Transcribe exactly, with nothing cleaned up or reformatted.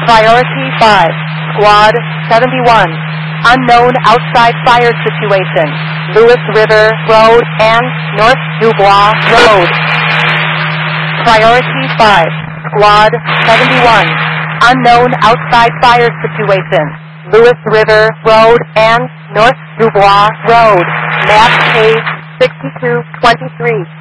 Priority five, Squad seventy-one. Unknown outside fire situation. Lewis River Road and North Dubois Road. Priority five, Squad seventy-one. Unknown outside fire situation. Lewis River Road and North Dubois Road. Map page sixty-two twenty-three.